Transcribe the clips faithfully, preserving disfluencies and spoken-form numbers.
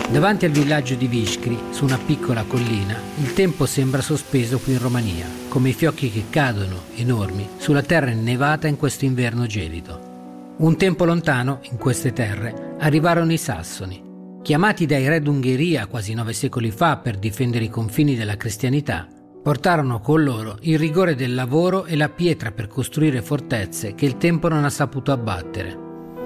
Davanti al villaggio di Vișcri, su una piccola collina, il tempo sembra sospeso qui in Romania, come i fiocchi che cadono, enormi, sulla terra innevata in questo inverno gelido. Un tempo lontano, in queste terre, arrivarono i Sassoni. Chiamati dai re d'Ungheria quasi nove secoli fa per difendere i confini della cristianità, portarono con loro il rigore del lavoro e la pietra per costruire fortezze che il tempo non ha saputo abbattere.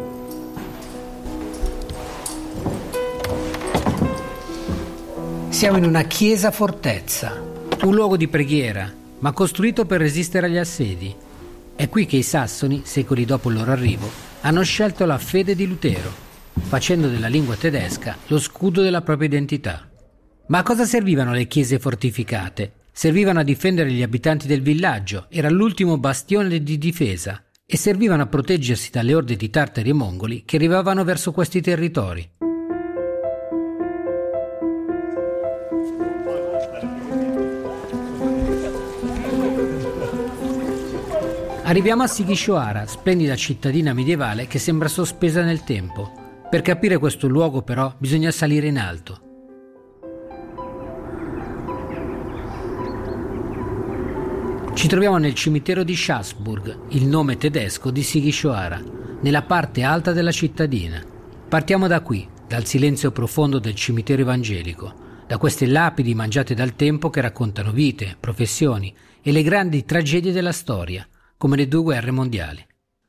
Siamo in una chiesa fortezza, un luogo di preghiera, ma costruito per resistere agli assedi. È qui che i Sassoni, secoli dopo il loro arrivo, hanno scelto la fede di Lutero, facendo della lingua tedesca lo scudo della propria identità. Ma a cosa servivano le chiese fortificate? Servivano a difendere gli abitanti del villaggio, era l'ultimo bastione di difesa, e servivano a proteggersi dalle orde di tartari e mongoli che arrivavano verso questi territori. Arriviamo a Sighișoara, splendida cittadina medievale che sembra sospesa nel tempo. Per capire questo luogo, però, bisogna salire in alto. Ci troviamo nel cimitero di Schäßburg, il nome tedesco di Sighișoara, nella parte alta della cittadina. Partiamo da qui, dal silenzio profondo del cimitero evangelico, da queste lapidi mangiate dal tempo che raccontano vite, professioni e le grandi tragedie della storia, come le due guerre mondiali.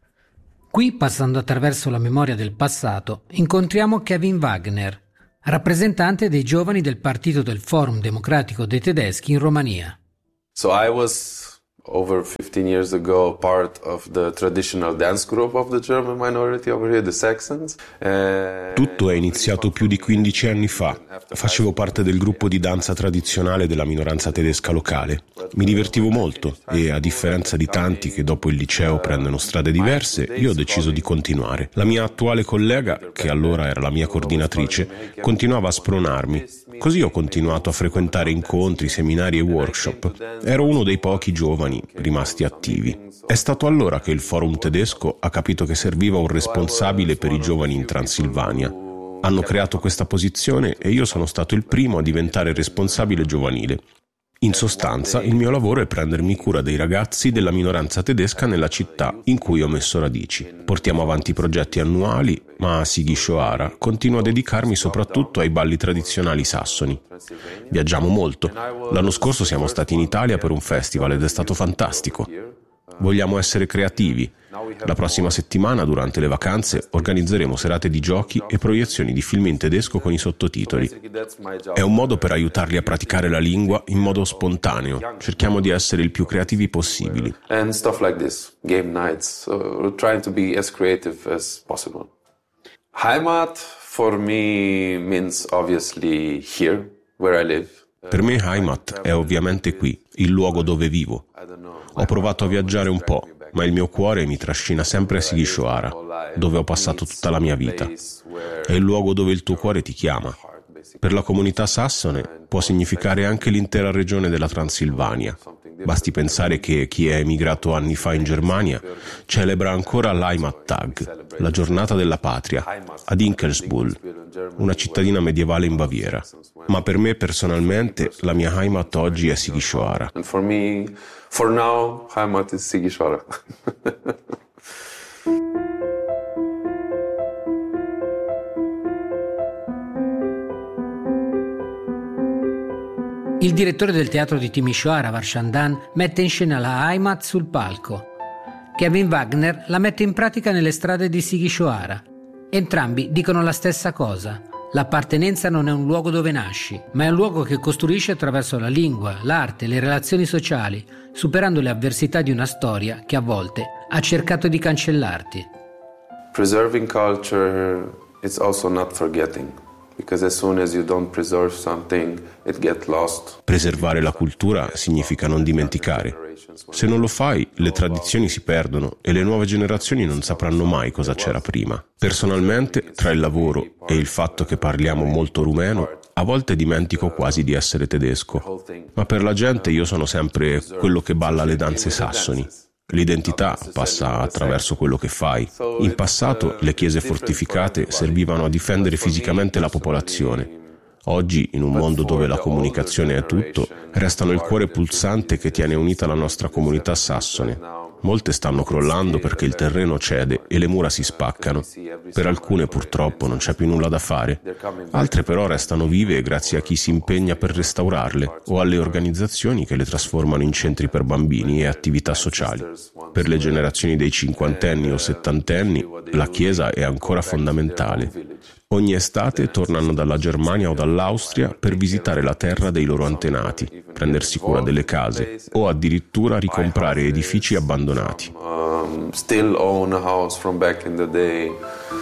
Qui, passando attraverso la memoria del passato, incontriamo Kevin Wagner, rappresentante dei giovani del partito del Forum Democratico dei Tedeschi in Romania. So I was over fifteen years ago part of the traditional dance group of the German minority over here, the Saxons. Uh, Tutto è iniziato più di quindici anni fa. Facevo parte del gruppo di danza tradizionale della minoranza tedesca locale. Mi divertivo molto e, a differenza di tanti che dopo il liceo prendono strade diverse, io ho deciso di continuare. La mia attuale collega, che allora era la mia coordinatrice, continuava a spronarmi. Così ho continuato a frequentare incontri, seminari e workshop. Ero uno dei pochi giovani rimasti attivi. È stato allora che il Forum tedesco ha capito che serviva un responsabile per i giovani in Transilvania. Hanno creato questa posizione e io sono stato il primo a diventare responsabile giovanile. In sostanza, il mio lavoro è prendermi cura dei ragazzi della minoranza tedesca nella città in cui ho messo radici. Portiamo avanti progetti annuali, ma a Sighișoara continuo a dedicarmi soprattutto ai balli tradizionali sassoni. Viaggiamo molto. L'anno scorso siamo stati in Italia per un festival ed è stato fantastico. Vogliamo essere creativi. La prossima settimana, durante le vacanze, organizzeremo serate di giochi e proiezioni di film in tedesco con i sottotitoli. È un modo per aiutarli a praticare la lingua in modo spontaneo. Cerchiamo di essere il più creativi possibili. And stuff like this, game nights, so we're trying to be as creative as possible. Heimat for me means obviously here, where I live. Per me Heimat è ovviamente qui, il luogo dove vivo. Ho provato a viaggiare un po', ma il mio cuore mi trascina sempre a Sighișoara, dove ho passato tutta la mia vita. È il luogo dove il tuo cuore ti chiama. Per la comunità sassone può significare anche l'intera regione della Transilvania. Basti pensare che chi è emigrato anni fa in Germania celebra ancora l'Heimattag, la giornata della patria, ad Inkersbull, una cittadina medievale in Baviera. Ma per me personalmente la mia Heimat oggi è Sighișoara. And for me, for now, Heimat is Sighișoara. Il direttore del teatro di Timișoara, Varșandan, mette in scena la Heimat sul palco. Kevin Wagner la mette in pratica nelle strade di Sighișoara. Entrambi dicono la stessa cosa. L'appartenenza non è un luogo dove nasci, ma è un luogo che costruisci attraverso la lingua, l'arte, le relazioni sociali, superando le avversità di una storia che a volte ha cercato di cancellarti. Preserving culture, it's also not forgetting. Because as soon as you don't preserve something, it gets lost. Preservare la cultura significa non dimenticare. Se non lo fai, le tradizioni si perdono e le nuove generazioni non sapranno mai cosa c'era prima. Personalmente, tra il lavoro e il fatto che parliamo molto rumeno, a volte dimentico quasi di essere tedesco. Ma per la gente io sono sempre quello che balla le danze sassoni. L'identità passa attraverso quello che fai. In passato le chiese fortificate servivano a difendere fisicamente la popolazione. Oggi, in un mondo dove la comunicazione è tutto, restano il cuore pulsante che tiene unita la nostra comunità sassone. Molte stanno crollando perché il terreno cede e le mura si spaccano. Per alcune purtroppo non c'è più nulla da fare. Altre però restano vive grazie a chi si impegna per restaurarle o alle organizzazioni che le trasformano in centri per bambini e attività sociali. Per le generazioni dei cinquantenni o settantenni la Chiesa è ancora fondamentale. Ogni estate tornano dalla Germania o dall'Austria per visitare la terra dei loro antenati, prendersi cura delle case o addirittura ricomprare edifici abbandonati. Um, still own a house from back in the day.